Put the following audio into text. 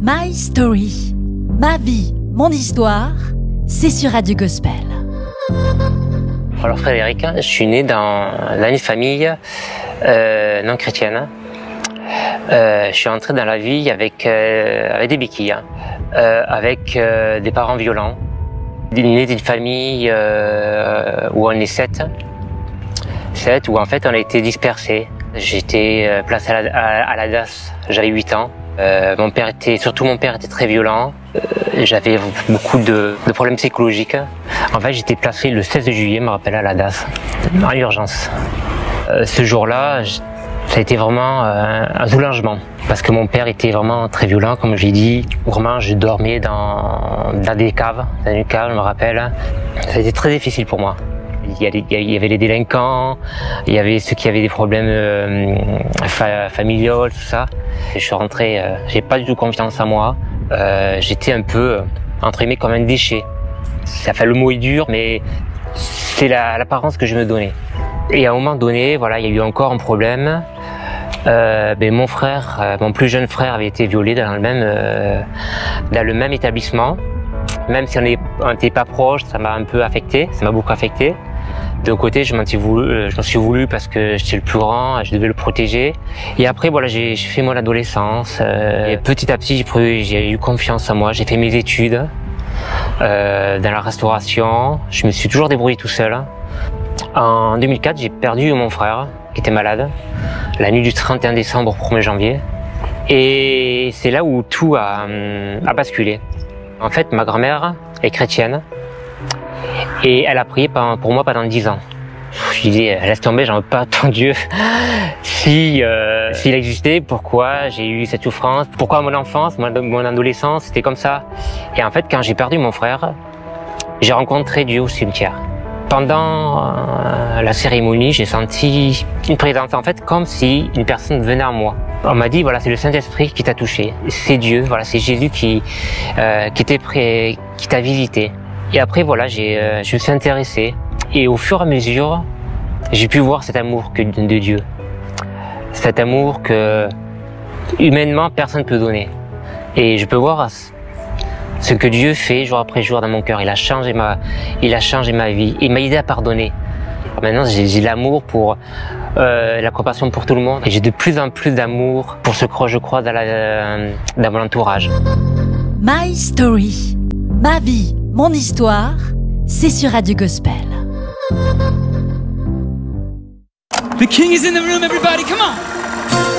My Story, ma vie, mon histoire, c'est sur Radio Gospel. Alors Frédéric, je suis né dans une famille non chrétienne. Je suis entré dans la vie avec des béquilles, avec des parents violents. Né d'une famille où on est sept, où en fait on a été dispersés. J'étais placé à la DAS, j'avais 8 ans. Mon père était très violent. J'avais beaucoup de problèmes psychologiques. En fait, j'étais placé le 16 juillet, je me rappelle, à la DAS, en urgence. Ce jour-là, ça a été vraiment un soulagement. Parce que mon père était vraiment très violent, comme j'ai dit. Vraiment, je dormais dans une cave, je me rappelle. Ça a été très difficile pour moi. Il y avait les délinquants, il y avait ceux qui avaient des problèmes familiaux, tout ça. Et je suis rentré, j'ai pas du tout confiance en moi. J'étais un peu, entre guillemets, comme un déchet. Le mot est dur, mais c'est l'apparence que je me donnais. Et à un moment donné, voilà, il y a eu encore un problème. Mon frère, mon plus jeune frère, avait été violé dans le même établissement. Même si on n'était pas proches, ça m'a un peu affecté, ça m'a beaucoup affecté. D'un côté, je m'en suis voulu parce que j'étais le plus grand, je devais le protéger. Et après, voilà, j'ai fait mon adolescence. Et petit à petit, j'ai eu confiance en moi. J'ai fait mes études dans la restauration. Je me suis toujours débrouillé tout seul. En 2004, j'ai perdu mon frère qui était malade, la nuit du 31 décembre au 1er janvier. Et c'est là où tout a basculé. En fait, ma grand-mère est chrétienne et elle a prié pour moi pendant 10 ans. Je disais, laisse tomber, j'en veux pas tant Dieu. S'il existait, pourquoi j'ai eu cette souffrance? Pourquoi mon enfance, mon adolescence, c'était comme ça? Et en fait, quand j'ai perdu mon frère, j'ai rencontré Dieu au cimetière. Pendant la cérémonie, j'ai senti une présence, en fait, comme si une personne venait à moi. On m'a dit, voilà, c'est le Saint-Esprit qui t'a touché. C'est Dieu, voilà, c'est Jésus qui était prêt, qui t'a visité. Et après, voilà, je me suis intéressé. Et au fur et à mesure, j'ai pu voir cet amour de Dieu. Cet amour que, humainement, personne ne peut donner. Et je peux voir ce que Dieu fait jour après jour dans mon cœur. Il a changé ma vie. Il m'a aidé à pardonner. Maintenant, j'ai l'amour pour la compassion pour tout le monde. Et j'ai de plus en plus d'amour pour ce que je crois dans mon entourage. My Story, ma vie, mon histoire, c'est sur Radio Gospel. The King is in the room, everybody, come on!